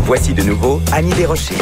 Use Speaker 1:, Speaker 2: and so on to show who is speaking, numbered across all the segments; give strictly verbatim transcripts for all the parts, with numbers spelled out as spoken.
Speaker 1: Voici de nouveau Annie Desrochers.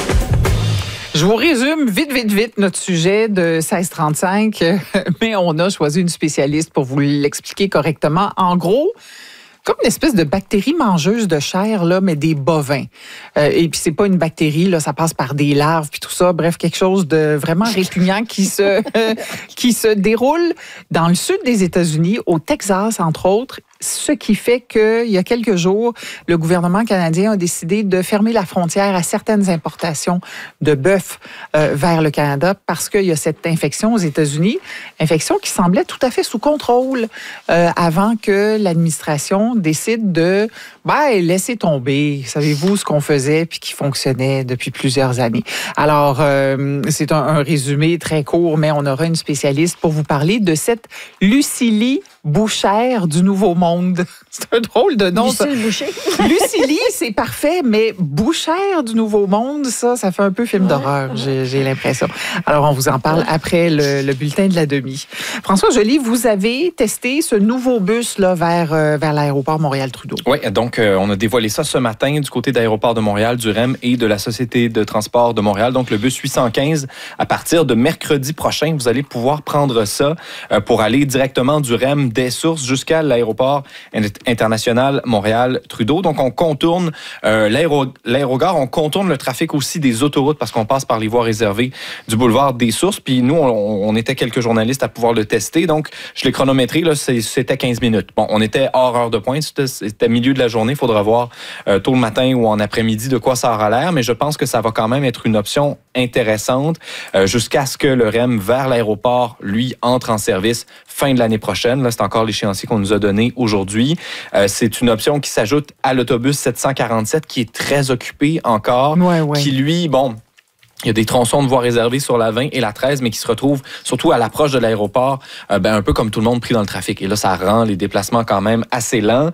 Speaker 2: Je vous résume vite, vite, vite notre sujet de seize trente-cinq, mais on a choisi une spécialiste pour vous l'expliquer correctement. En gros, comme une espèce de bactérie mangeuse de chair, là, mais des bovins. Euh, et puis, c'est pas une bactérie, là, ça passe par des larves, puis tout ça. Bref, quelque chose de vraiment répugnant qui se, qui se déroule dans le sud des États-Unis, au Texas, entre autres. Ce qui fait qu'il y a quelques jours, le gouvernement canadien a décidé de fermer la frontière à certaines importations de bœuf euh, vers le Canada parce qu'il y a cette infection aux États-Unis, infection qui semblait tout à fait sous contrôle euh, avant que l'administration décide de ben, laisser tomber, savez-vous, ce qu'on faisait puis qui fonctionnait depuis plusieurs années. Alors, euh, c'est un, un résumé très court, mais on aura une spécialiste pour vous parler de cette Lucilie Bouchère du Nouveau Monde. C'est un drôle de nom, ça.
Speaker 3: Lucille Boucher.
Speaker 2: Lucilie, c'est parfait, mais Bouchère du Nouveau Monde, ça, ça fait un peu film ouais. d'horreur, j'ai, j'ai l'impression. Alors, on vous en parle après le, le bulletin de la demi. François Joly, vous avez testé ce nouveau bus là, vers, euh, vers l'aéroport Montréal-Trudeau.
Speaker 4: Oui, donc euh, on a dévoilé ça ce matin du côté d'Aéroport de Montréal, du R E M et de la Société de transport de Montréal. Donc, le bus huit cent quinze, à partir de mercredi prochain, vous allez pouvoir prendre ça euh, pour aller directement du R E M des sources jusqu'à l'aéroport international Montréal-Trudeau. Donc, on contourne euh, l'aéro, l'aérogare, on contourne le trafic aussi des autoroutes parce qu'on passe par les voies réservées du boulevard des Sources. Puis nous, on, on était quelques journalistes à pouvoir le tester. Donc, je l'ai chronométré, là, c'était quinze minutes. Bon, on était hors heure de pointe, c'était, c'était milieu de la journée. Il faudra voir euh, tôt le matin ou en après-midi de quoi ça aura l'air. Mais je pense que ça va quand même être une option intéressante euh, jusqu'à ce que le R E M vers l'aéroport, lui, entre en service fin de l'année prochaine. Là, c'est encore l'échéancier qu'on nous a donné aujourd'hui. Euh, c'est une option qui s'ajoute à l'autobus sept cent quarante-sept qui est très occupé encore,
Speaker 2: ouais, ouais.
Speaker 4: qui lui, bon... Il y a des tronçons de voies réservées sur la vingt et la treize, mais qui se retrouvent surtout à l'approche de l'aéroport, euh, ben, un peu comme tout le monde pris dans le trafic. Et là, ça rend les déplacements quand même assez lents.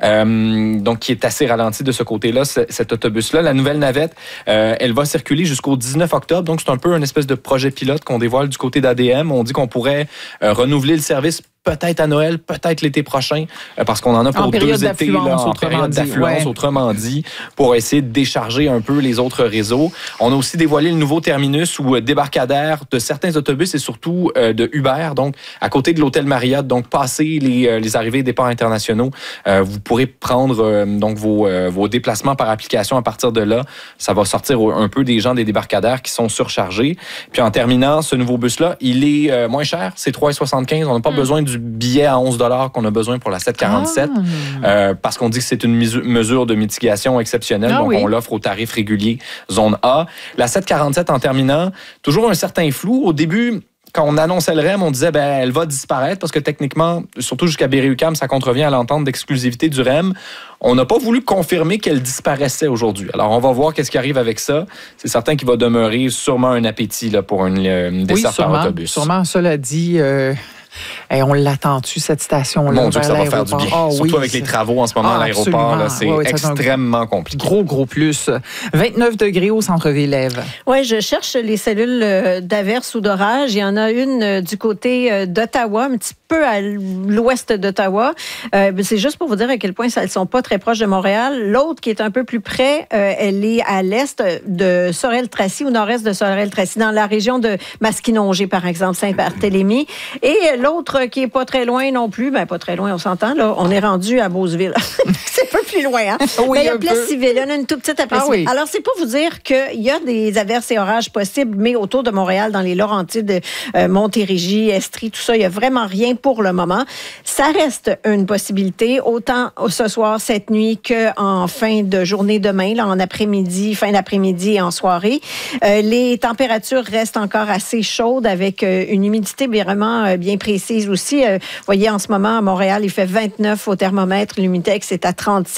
Speaker 4: Euh, donc, qui est assez ralenti de ce côté-là, c- cet autobus-là. La nouvelle navette, euh, elle va circuler jusqu'au dix-neuf octobre. Donc, c'est un peu une espèce de projet pilote qu'on dévoile du côté d'A D M. On dit qu'on pourrait euh, renouveler le service peut-être à Noël, peut-être l'été prochain, euh, parce qu'on en a pour
Speaker 2: en
Speaker 4: deux étés, là, en période
Speaker 2: dit,
Speaker 4: d'affluence,
Speaker 2: ouais.
Speaker 4: autrement dit, pour essayer de décharger un peu les autres réseaux. On a aussi dévoilé le nouveau terminus ou débarcadère de certains autobus et surtout euh, de Uber, donc à côté de l'hôtel Marriott, donc passer les, euh, les arrivées et départs internationaux, euh, vous pourrez prendre euh, donc vos, euh, vos déplacements par application à partir de là. Ça va sortir un peu des gens des débarcadères qui sont surchargés. Puis en terminant, ce nouveau bus-là, il est euh, moins cher, c'est trois dollars soixante-quinze. On n'a pas mmh. besoin du billet à onze dollars qu'on a besoin pour la sept quarante-sept ah. euh, parce qu'on dit que c'est une mesure de mitigation exceptionnelle. Ah, donc, oui. on l'offre au tarif régulier zone A. La sept quarante-sept, en terminant, toujours un certain flou. Au début, quand on annonçait le R E M, on disait ben elle va disparaître parce que techniquement, surtout jusqu'à Berry-UQAM, ça contrevient à l'entente d'exclusivité du R E M. On n'a pas voulu confirmer qu'elle disparaissait aujourd'hui. Alors, on va voir qu'est-ce qui arrive avec ça. C'est certain qu'il va demeurer sûrement un appétit là, pour une, une desserte
Speaker 2: oui,
Speaker 3: sûrement,
Speaker 4: par autobus.
Speaker 2: Sûrement, cela dit... Euh... Hey, on l'attend-tu, cette station-là?
Speaker 4: Mon Dieu, que ça va faire du bien. Oh, Surtout oui, avec c'est... les travaux en ce moment ah, à l'aéroport, là, c'est ouais, extrêmement compliqué.
Speaker 2: Gros, gros plus. vingt-neuf degrés au centre-ville, Ève.
Speaker 3: Oui, je cherche les cellules d'averse ou d'orage. Il y en a une du côté d'Ottawa, un petit peu à l'ouest d'Ottawa. Euh, c'est juste pour vous dire à quel point elles ne sont pas très proches de Montréal. L'autre, qui est un peu plus près, euh, elle est à l'est de Sorel-Tracy, au nord-est de Sorel-Tracy, dans la région de Masquinongé, par exemple, Saint-Barthélemy. Et l'autre qui est pas très loin non plus, ben pas très loin, on s'entend, là, on est rendu à Beauceville. C'est un peu plus loin, hein?
Speaker 2: Oui,
Speaker 3: mais la place civile, on a une toute petite place
Speaker 2: ah, oui.
Speaker 3: Alors, c'est pour vous dire qu'il y a des averses et orages possibles, mais autour de Montréal, dans les Laurentides, euh, Montérégie, Estrie, tout ça, il n'y a vraiment rien pour le moment. Ça reste une possibilité, autant ce soir, cette nuit, qu'en fin de journée demain, là, en après-midi, fin d'après-midi et en soirée. Euh, les températures restent encore assez chaudes avec euh, une humidité vraiment euh, bien précise aussi. Vous euh, voyez, en ce moment, à Montréal, il fait vingt-neuf au thermomètre. L'humidité est à trente-sept.